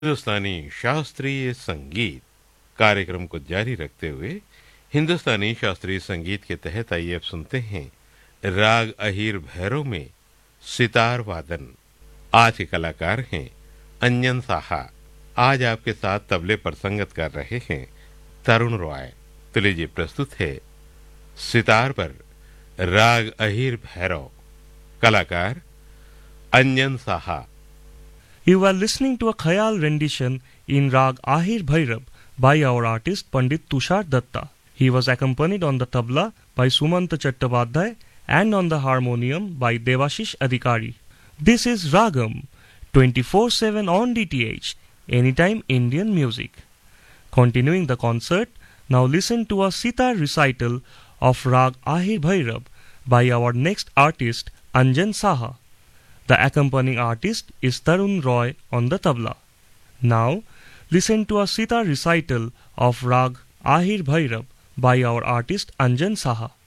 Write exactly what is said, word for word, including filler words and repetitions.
हिंदुस्तानी शास्त्रीय संगीत कार्यक्रम को जारी रखते हुए हिंदुस्तानी शास्त्रीय संगीत के तहत आइए अब सुनते हैं राग अहीर भैरव में सितार वादन। आज के कलाकार हैं अंजन साहा। आज आपके साथ तबले पर संगत कर रहे हैं तरुण रॉय। तो लीजिए प्रस्तुत है सितार पर राग अहीर भैरव, कलाकार अंजन Saha. You are listening to a Khayal rendition in Rag Ahir Bhairab by our artist Pandit Tushar Datta. He was accompanied on the tabla by Sumanta Chattopadhyay and on the harmonium by Devashish Adhikari. This is Ragam, twenty-four seven on D T H, anytime Indian music. Continuing the concert, now listen to a sitar recital of Rag Ahir Bhairab by our next artist Anjan Saha. The accompanying artist is Tarun Roy on the tabla. Now, listen to a sitar recital of Rag Ahir Bhairab by our artist Anjan Saha.